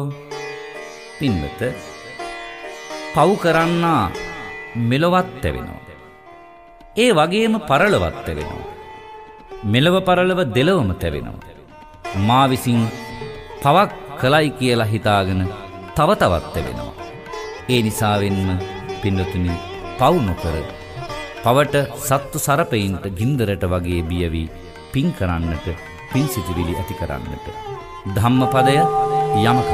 පින්වත, පව් කරන්නා මෙලොවත් තැවෙනවා. ඒ වගේම පරලොවත් තැවෙනවා. මෙලව පරලොව දෙලොවම තැවෙනවා. මා විසින් පවක් කළයි කියලා හිතාගෙන තව තවත් තැවෙනවා. ඒ නිසාවෙන්ම පින්වතුනි, පව් නොකර පවට සත්තු සරපයින්ට ගින්දරට වගේ බියවි පින් කරන්නට, පින් සිතිවිලි ඇති කරන්නට. ධම්මපදය යමක